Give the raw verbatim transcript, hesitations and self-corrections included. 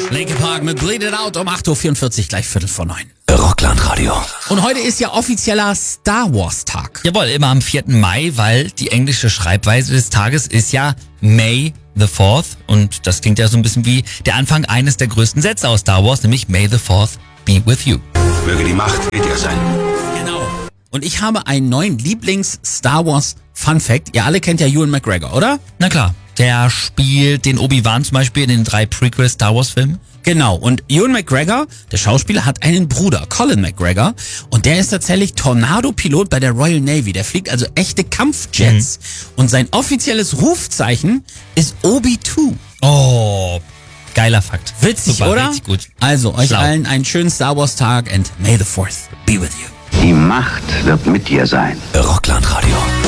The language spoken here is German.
Linkin Park mit Bleed It Out um acht Uhr vierundvierzig, gleich Viertel vor neun. Rockland-Radio. Und heute ist ja offizieller Star Wars Tag. Jawohl, immer am vierten Mai, weil die englische Schreibweise des Tages ist ja May the fourth. Und das klingt ja so ein bisschen wie der Anfang eines der größten Sätze aus Star Wars, nämlich May the fourth be with you. Möge die Macht mit dir sein. Genau. Und ich habe einen neuen Lieblings-Star Wars Fun Fact. Ihr alle kennt ja Ewan McGregor, oder? Na klar, der spielt den Obi-Wan zum Beispiel in den drei Prequel-Star Wars-Filmen. Genau, und Ewan McGregor, der Schauspieler, hat einen Bruder, Colin McGregor, und der ist tatsächlich Tornado-Pilot bei der Royal Navy. Der fliegt also echte Kampfjets. Mhm. Und sein offizielles Rufzeichen ist Obi zwei. Oh, geiler Fakt. Witzig, Super, oder? Richtig gut. Also, euch Schlau. allen einen schönen Star Wars Tag and May the fourth be with you. Die Macht wird mit dir sein. Rockland-Radio.